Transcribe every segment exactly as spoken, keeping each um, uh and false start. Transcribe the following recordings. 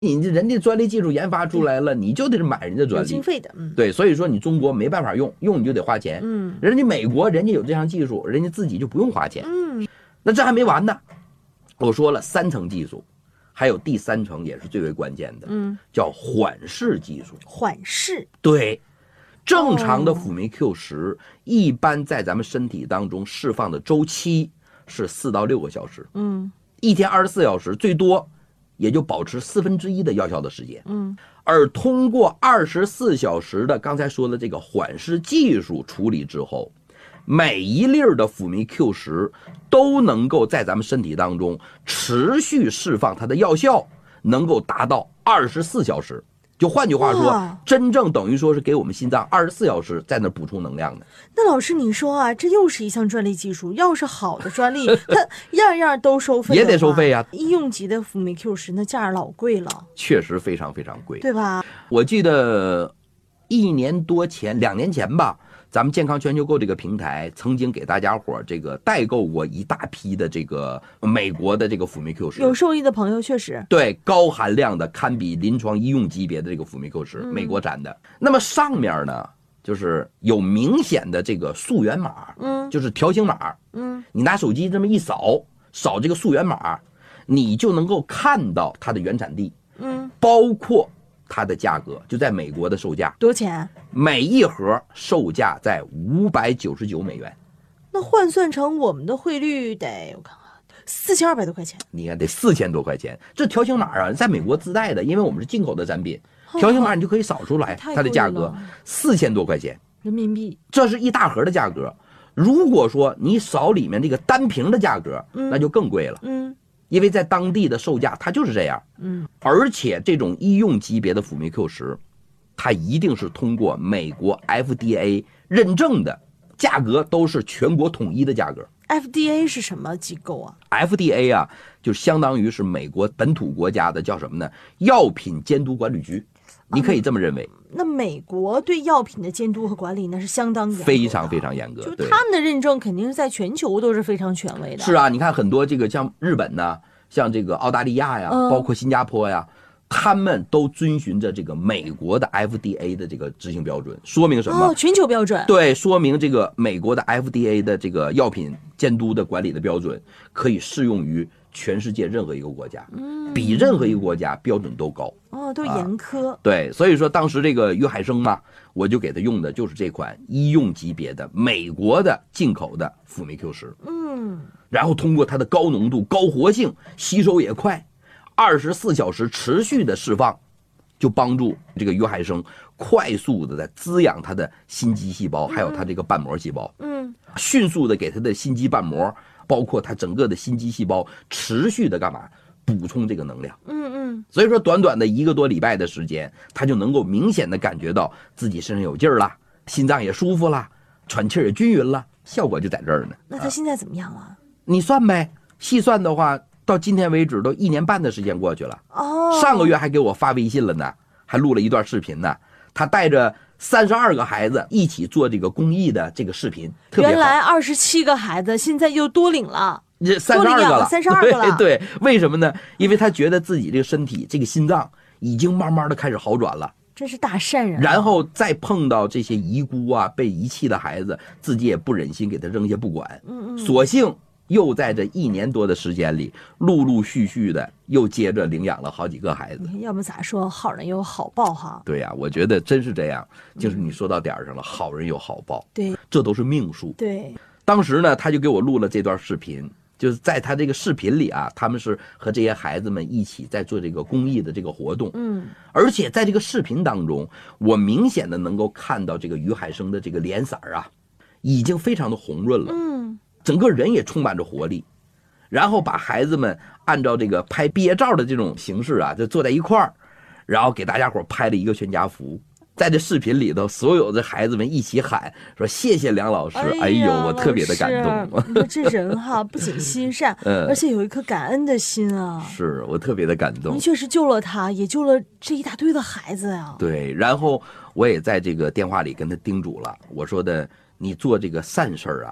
你人家专利技术研发出来了，你就得买人家专利， 有经费的，嗯， 对，所以说你中国没办法用，用你就得花钱， 嗯， 人家美国人家有这项技术，人家自己就不用花钱， 嗯， 那这还没完呢，我说了三层技术，还有第三层也是最为关键的， 嗯， 叫缓释技术， 缓释， 对。正常的辅酶 Q 十、哦、一般在咱们身体当中释放的周期是四到六个小时， 嗯， 一天二十四小时，最多也就保持四分之一的药效的时间， 嗯， 而通过二十四小时的刚才说的这个缓释技术处理之后，每一粒的辅酶 Q 十都能够在咱们身体当中持续释放它的药效，能够达到二十四小时。就换句话说，真正等于说是给我们心脏二十四小时在那补充能量的。 那老师你说啊，这又是一项专利技术，要是好的专利，它样样都收费， 也得收费呀、啊。 医用级的辅酶 Q 十那价老贵了， 确实非常非常贵， 对吧？ 我记得一年多前，两年前吧。咱们健康全球购这个平台曾经给大家伙这个代购过一大批的这个美国的这个辅酶 Q 十， 有受益的朋友确实对高含量的堪比临床医用级别的这个辅酶 Q 十、嗯，美国产的。那么上面呢，就是有明显的这个溯源码， 嗯， 就是条形码， 嗯， 你拿手机这么一扫，扫这个溯源码，你就能够看到它的原产地， 嗯， 包括它的价格，就在美国的售价多钱？ 每一盒售价在五百九十九美元， 那换算成我们的汇率得我看看，四千二百多块钱。 你看得四千多块钱，这条形码啊，在美国自带的，因为我们是进口的产品，条形码你就可以扫出来它的价格，四千多块钱人民币， 这是一大盒的价格。如果说你扫里面这个单瓶的价格， 嗯、 那就更贵了， 嗯。 因为在当地的售价它就是这样， 嗯， 而且这种医用级别的辅酶 Q 十，它一定是通过美国 F D A 认证的，价格都是全国统一的价格。 F D A 是什么机构啊 ？F D A 啊，就相当于是美国本土国家的叫什么呢？药品监督管理局，你可以这么认为。 嗯、那美国对药品的监督和管理那是相当严格的， 非常非常严格。 就他们的认证肯定是在全球都是非常权威的。 是啊，你看很多这个像日本呐、啊，像这个澳大利亚呀， 嗯、 包括新加坡呀。他们都遵循着这个美国的 F D A 的这个执行标准，说明什么？ 哦，全球标准。 对，说明这个美国的 F D A 的这个药品监督的管理的标准可以适用于全世界任何一个国家， 嗯， 比任何一个国家标准都高。 哦，都严苛、 啊。对，所以说当时这个约海生嘛，我就给他用的就是这款医用级别的美国的进口的辅酶 Q 十。 嗯， 然后通过它的高浓度、高活性，吸收也快。二十四小时持续的释放，就帮助这个约海生快速的在滋养它的心肌细胞，还有它这个瓣膜细胞， 嗯， 迅速的给它的心肌瓣膜，包括它整个的心肌细胞，持续的干嘛？补充这个能量， 嗯嗯。 所以说，短短的一个多礼拜的时间，他就能够明显的感觉到自己身上有劲儿了，心脏也舒服了，喘气也均匀了，效果就在这儿呢。 那他现在怎么样了？ 啊、你算呗，细算的话。到今天为止都一年半的时间过去了， 哦， 上个月还给我发微信了呢，还录了一段视频呢。他带着三十二个孩子一起做这个公益的这个视频，特别好。 原来二十七个孩子，现在又多领了， 这三十二个了， 三十二个了。 对对，为什么呢？因为他觉得自己这个身体、这个心脏已经慢慢的开始好转了， 真是大善人、啊。 然后再碰到这些遗孤啊、被遗弃的孩子，自己也不忍心给他扔下不管， 嗯嗯， 索性。又在这一年多的时间里，陆陆续续的又接着领养了好几个孩子。 要不咋说好人有好报哈？ 对呀、啊，我觉得真是这样，就是你说到点上了，嗯、好人有好报。 对， 这都是命数。 对， 当时呢，他就给我录了这段视频，就是在他这个视频里啊，他们是和这些孩子们一起在做这个公益的这个活动。 嗯， 而且在这个视频当中，我明显的能够看到这个于海生的这个脸色啊，已经非常的红润了。 嗯。 整个人也充满着活力，然后把孩子们按照这个拍毕业照的这种形式啊，就坐在一块儿，然后给大家伙拍了一个全家福。在这视频里头，所有的孩子们一起喊说：“谢谢梁老师！”哎呦，我特别的感动。 你说这人哈，不仅心善， 嗯， 而且有一颗感恩的心啊。 是我特别的感动。 您确实救了他，也救了这一大堆的孩子呀。 对，然后我也在这个电话里跟他叮嘱了，我说的，你做这个善事儿啊。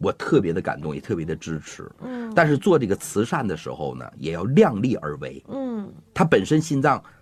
我特别的感动，也特别的支持。 嗯， 但是做这个慈善的时候呢，也要量力而为。 嗯， 他本身心脏